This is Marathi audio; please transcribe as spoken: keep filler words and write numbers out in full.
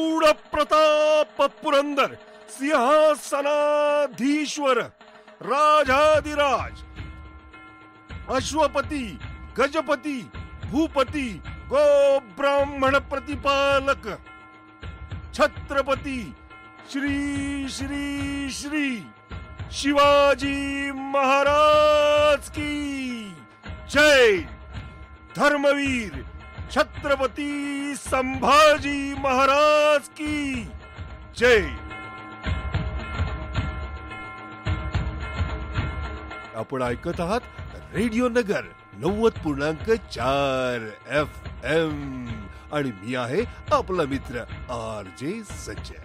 गूढ प्रताप पुरंदर सिंहासनाधीश्वर राजाधिराज अश्वपती गजपती भूपती गो ब्राह्मण प्रतिपालक छत्रपती श्री श्री श्री शिवाजी महाराज की जय. धर्मवीर छत्रपती संभाजी महाराज की जय. आपण ऐकत आहात रेडिओ नगर नव्वद पूर्णांक चार एफ एम आणि मी आहे आपला मित्र आर जे संजय.